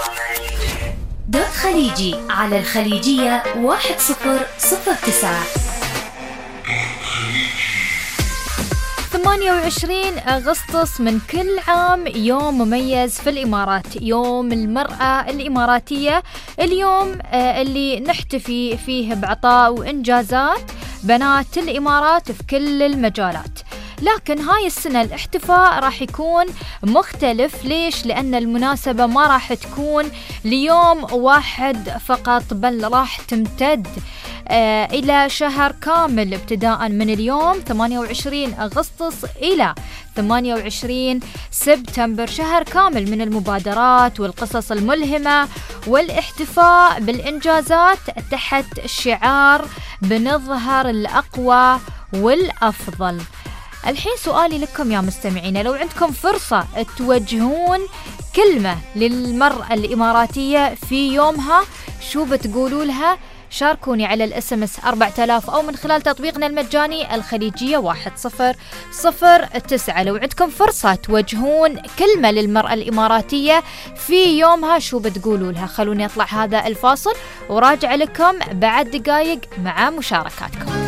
دوت خليجي على الخليجية 1009. 28 أغسطس من كل عام يوم مميز في الإمارات، يوم المرأة الإماراتية، اليوم اللي نحتفي فيه بعطاء وإنجازات بنات الإمارات في كل المجالات. لكن هاي السنة الاحتفاء راح يكون مختلف. ليش؟ لأن المناسبة ما راح تكون ليوم واحد فقط، بل راح تمتد إلى شهر كامل، ابتداء من اليوم 28 أغسطس إلى 28 سبتمبر. شهر كامل من المبادرات والقصص الملهمة والاحتفاء بالإنجازات تحت شعار بنظهر الأقوى والأفضل. الحين سؤالي لكم يا مستمعين، لو عندكم فرصة توجهون كلمة للمرأة الإماراتية في يومها، شو بتقولوا لها؟ شاركوني على الSMS 4000 أو من خلال تطبيقنا المجاني الخليجية 1009. لو عندكم فرصة توجهون كلمة للمرأة الإماراتية في يومها، شو بتقولوا لها؟ خلوني أطلع هذا الفاصل وراجع لكم بعد دقايق مع مشاركاتكم.